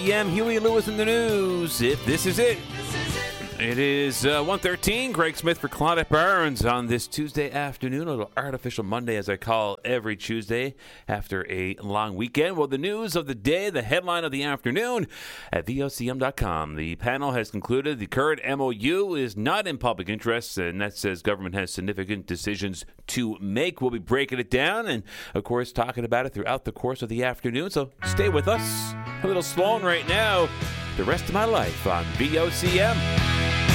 Huey Lewis in the news. If this is it. It is 1:13. Greg Smith for Claudette Barnes on this Tuesday afternoon. A little artificial Monday, as I call every Tuesday after a long weekend. Well, the news of the day, the headline of the afternoon at VOCM.com. The panel has concluded the current MOU is not in public interest, and that says government has significant decisions to make. We'll be breaking it down and, of course, talking about it throughout the course of the afternoon. So stay with us. A little Sloan right now. The rest of my life on VOCM.